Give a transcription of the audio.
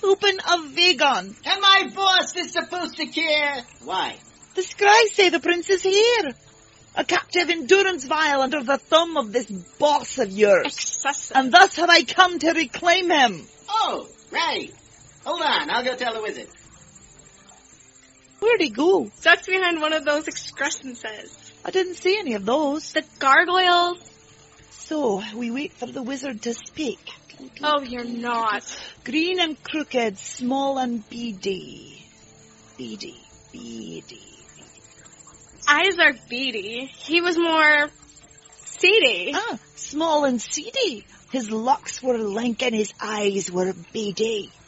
pooping a vegan. And my boss is supposed to care. Why? The scribes say the prince is here. A captive in durance vile under the thumb of this boss of yours. Excessive. And thus have I come to reclaim him. Oh, right. Hold on, I'll go tell the wizard. Where'd he go? Duck's behind one of those excrescences. I didn't see any of those. The gargoyles. So, we wait for the wizard to speak. Oh, you're not. Green and crooked, small and beady. Beady. Eyes are beady. He was more seedy. Ah, small and seedy. His locks were lank and his eyes were beady.